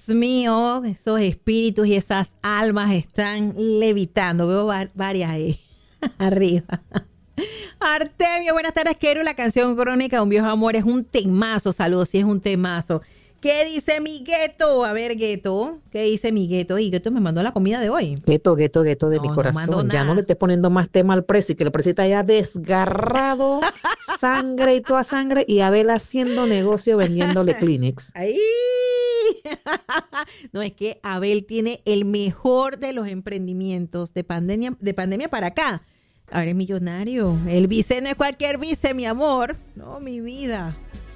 mío, esos espíritus y esas almas están levitando. Veo varias ahí arriba. Artemio, buenas tardes, Quero. La canción Crónica de un viejo amor es un temazo. Saludos, sí es un temazo. ¿Qué dice mi Gueto? A ver, Gueto, ¿qué dice mi Gueto? Y Gueto me mandó la comida de hoy. Gueto de mi No corazón. mandó Ya no nada. le estés poniendo más tema al Prezi, que el Prezi está ya desgarrado, sangre y toda sangre, y Abel haciendo negocio vendiéndole Kleenex. ¡Ay! No, es que Abel tiene el mejor de los emprendimientos de pandemia para acá. Ahora es millonario. El vice no es cualquier vice, mi amor. No, mi vida.